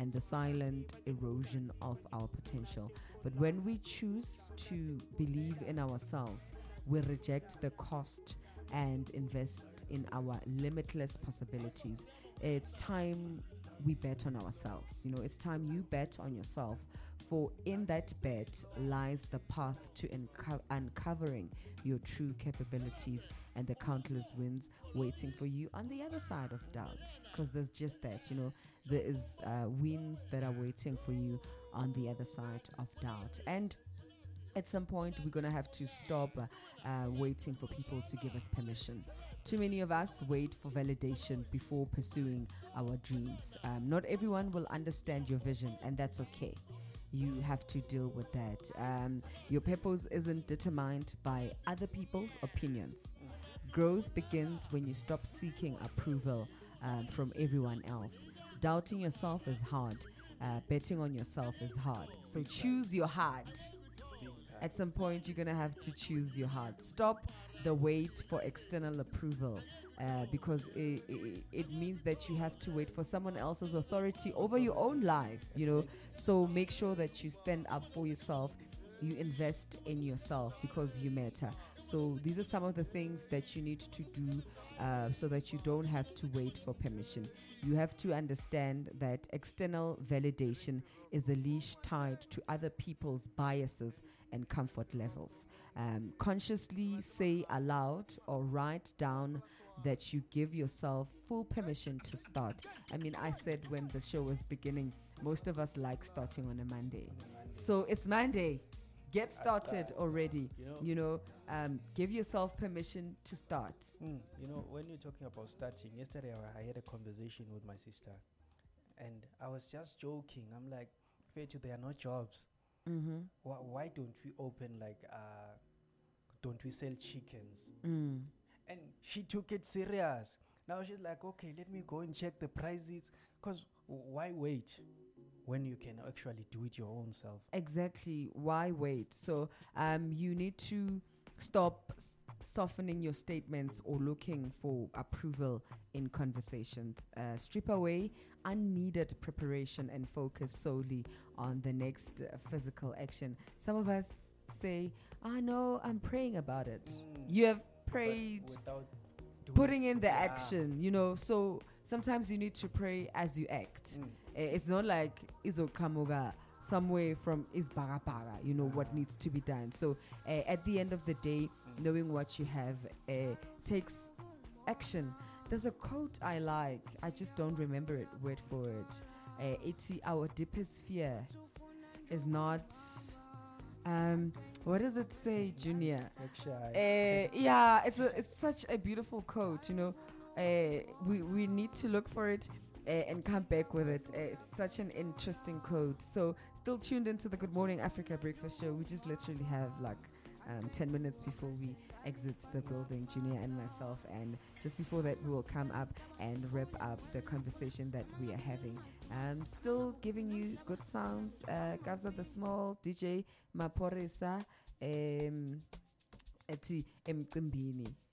and the silent erosion of our potential. But when we choose to believe in ourselves, we reject the cost and invest in our limitless possibilities. It's time we bet on ourselves. It's time you bet on yourself, for in that bet lies the path to uncovering your true capabilities and the countless wins waiting for you on the other side of doubt. Because there's just that, there is wins that are waiting for you on the other side of doubt. And at some point, we're going to have to stop waiting for people to give us permission. Too many of us wait for validation before pursuing our dreams. Not everyone will understand your vision, and that's okay. You have to deal with that. Your purpose isn't determined by other people's opinions. Growth begins when you stop seeking approval from everyone else. Doubting yourself is hard. Betting on yourself is hard. So choose your heart. At some point, you're going to have to choose your heart. Stop the wait for external approval because it means that you have to wait for someone else's authority over your own life, So make sure that you stand up for yourself. You invest in yourself because you matter. So these are some of the things that you need to do so that you don't have to wait for permission. You have to understand that external validation is a leash tied to other people's biases and comfort levels. Consciously say aloud or write down that you give yourself full permission to start. I said when the show was beginning, most of us like starting on a Monday. So it's Monday. Get started already. Give yourself permission to start. When you're talking about starting, yesterday I had a conversation with my sister, and I was just joking. I'm like, Fetu, there are no jobs. Mm-hmm. Why don't we open don't we sell chickens? And she took it serious. Now she's like, okay, let me go and check the prices. Because why wait when you can actually do it your own self? Exactly. Why wait? So you need to stop softening your statements or looking for approval in conversations. Strip away unneeded preparation and focus solely on the next physical action. Some of us say, no, I'm praying about it. You have prayed without putting in the action, so sometimes you need to pray as you act. It's not like izokamoga somewhere from isbarabaga, what needs to be done. So at the end of the day, knowing what you have takes action. There's a quote I like, I just don't remember it word for word. It's our deepest fear is not what does it say, Junior? Yeah, it's such a beautiful quote. We need to look for it and come back with it. It's such an interesting quote. So still tuned into the Good Morning Africa Breakfast Show. We just literally have 10 minutes before we exit the building, Junior and myself, and just before that we will come up and wrap up the conversation that we are having. Still giving you good sounds. Kabza the Small, DJ Maporisa, Eti Mcimbini.